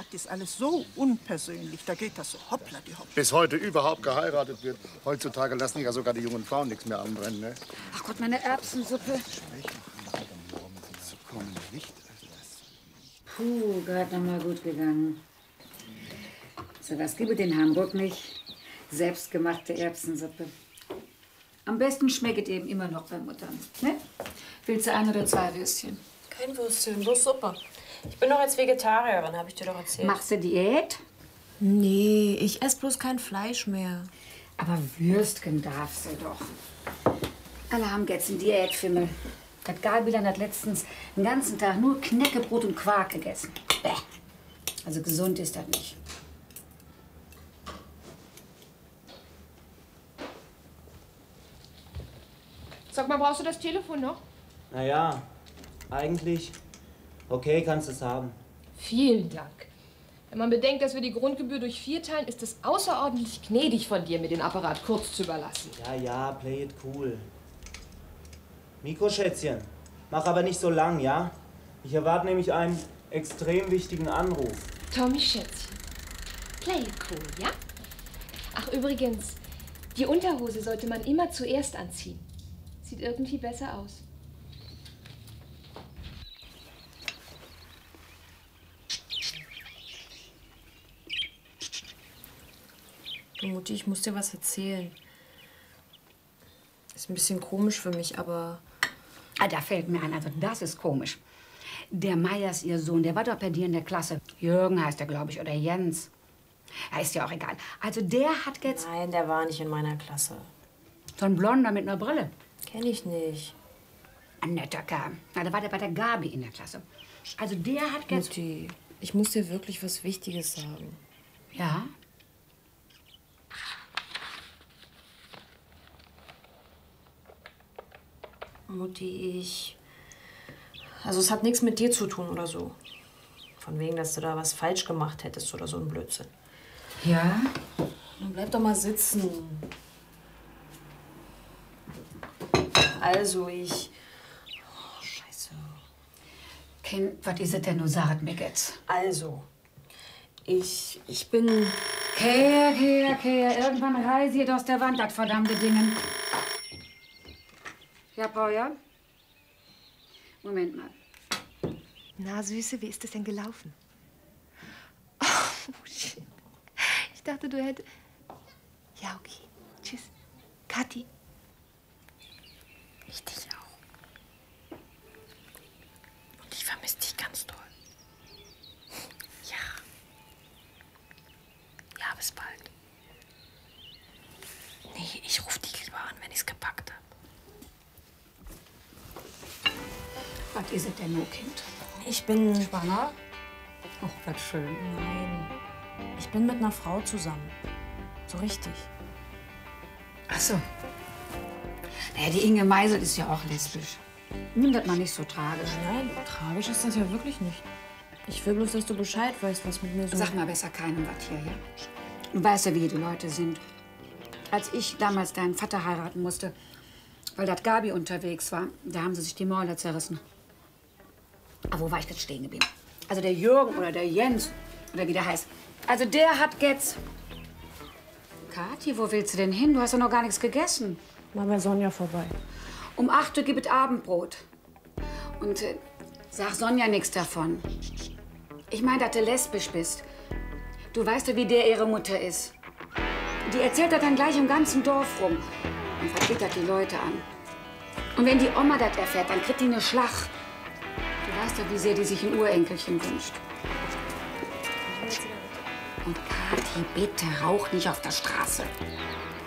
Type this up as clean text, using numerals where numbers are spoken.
ist alles so unpersönlich. Da geht das so hoppla die hoppla. Bis heute überhaupt geheiratet wird. Heutzutage lassen ja sogar die jungen Frauen nichts mehr anbrennen, ne? Ach Gott, meine Erbsensuppe. Puh, gerade noch mal gut gegangen. So was gibt es in Hamburg nicht. Selbstgemachte Erbsensuppe. Am besten schmeckt eben immer noch bei Muttern. Ne? Willst du 1 oder 2 Würstchen? Kein Würstchen, bloß Suppe. Ich bin doch jetzt Vegetarierin, habe ich dir doch erzählt. Machst du Diät? Nee, ich esse bloß kein Fleisch mehr. Aber Würstchen darfst du doch. Alle haben jetzt einen Diätfimmel. Das Gabilan hat letztens den ganzen Tag nur Knäckebrot und Quark gegessen. Bäh. Also gesund ist das nicht. Sag mal, brauchst du das Telefon noch? Naja, eigentlich. Okay, kannst es haben. Vielen Dank. Wenn man bedenkt, dass wir die Grundgebühr durch 4 teilen, ist es außerordentlich gnädig von dir, mir den Apparat kurz zu überlassen. Ja, play it cool. Mikroschätzchen, mach aber nicht so lang, ja? Ich erwarte nämlich einen extrem wichtigen Anruf. Tommy Schätzchen, play it cool, ja? Ach, übrigens, die Unterhose sollte man immer zuerst anziehen. Sieht irgendwie besser aus. Du Mutti, ich muss dir was erzählen. Ist ein bisschen komisch für mich, aber... Ah, da fällt mir ein, also das ist komisch. Der Meyers, ihr Sohn, der war doch bei dir in der Klasse. Jürgen heißt er, glaube ich, oder Jens. Ja, ist ja auch egal. Also der hat jetzt... Nein, der war nicht in meiner Klasse. So ein Blonder mit einer Brille. Kenn ich nicht. Ein netter Kerl. Na, da war der bei der Gabi in der Klasse. Also der hat jetzt... Mutti, ich muss dir wirklich was Wichtiges sagen. Ja? Mutti, Also es hat nichts mit dir zu tun oder so. Von wegen, dass du da was falsch gemacht hättest oder so ein Blödsinn. Ja? Dann bleib doch mal sitzen. Also Oh, Scheiße. Kind, was ist es denn, du sagst mir jetzt? Also, ich bin... Okay. Irgendwann reiß ihr aus der Wand, das verdammte Dingen. Ja, Paul, ja? Moment mal. Na, Süße, wie ist es denn gelaufen? Oh, shit. Ich dachte, du hättest... Ja, okay. Tschüss. Kathi. Ich dich auch. Und ich vermisse dich ganz doll. Ja. Ja, bis bald. Nee, ich rufe dich lieber an, wenn ich's gepackt habe. Was ist es denn, nur Kind? Ich bin... Schwanger? Ach, was schön. Nein. Ich bin mit einer Frau zusammen. So richtig. Ach so. Naja, die Inge Meisel ist ja auch lesbisch. Nimm das mal nicht so tragisch. Nein, tragisch ist das ja wirklich nicht. Ich will bloß, dass du Bescheid weißt, was mit mir so... Sag mal besser keinem was hier, ja? Du weißt ja, wie die Leute sind. Als ich damals deinen Vater heiraten musste, weil das Gabi unterwegs war, da haben sie sich die Mäuler zerrissen. Aber wo war ich jetzt stehen geblieben? Also der Jürgen oder der Jens oder wie der heißt. Also der hat jetzt... Kathi, wo willst du denn hin? Du hast doch noch gar nichts gegessen. Mal bei Sonja vorbei. Um 8 Uhr gibt es Abendbrot. Und sag Sonja nichts davon. Ich meine, dass du lesbisch bist. Du weißt ja, wie der ihre Mutter ist. Die erzählt das dann gleich im ganzen Dorf rum. Und verklickert die Leute an. Und wenn die Oma das erfährt, dann kriegt die eine Schlag. Du weißt ja, wie sehr die sich ein Urenkelchen wünscht. Und Kathi, bitte rauch nicht auf der Straße.